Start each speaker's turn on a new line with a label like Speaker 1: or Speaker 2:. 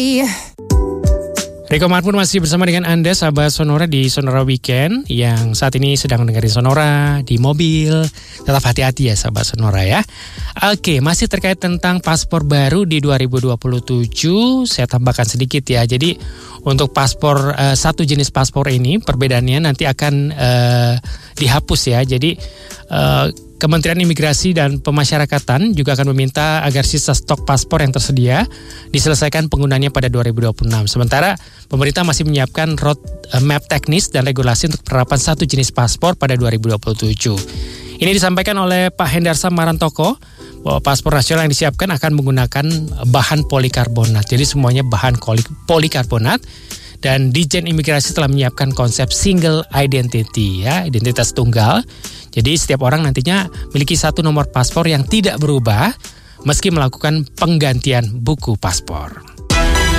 Speaker 1: Iya.
Speaker 2: Riko Marpun masih bersama dengan Anda, sahabat Sonora di Sonora Weekend yang saat ini sedang dengerin Sonora di mobil. Tetap hati-hati ya sahabat Sonora ya. Oke, masih terkait tentang paspor baru di 2027, saya tambahkan sedikit ya. Jadi untuk paspor, satu jenis paspor ini perbedaannya nanti akan dihapus ya. Jadi Kementerian Imigrasi dan Pemasyarakatan juga akan meminta agar sisa stok paspor yang tersedia diselesaikan penggunaannya pada 2026. Sementara pemerintah masih menyiapkan road map teknis dan regulasi untuk penerapan satu jenis paspor pada 2027. Ini disampaikan oleh Pak Hendarsa Marantoko bahwa paspor nasional yang disiapkan akan menggunakan bahan polikarbonat. Jadi semuanya bahan polikarbonat. Dan Ditjen Imigrasi telah menyiapkan konsep single identity ya, identitas tunggal. Jadi setiap orang nantinya memiliki satu nomor paspor yang tidak berubah meski melakukan penggantian buku paspor.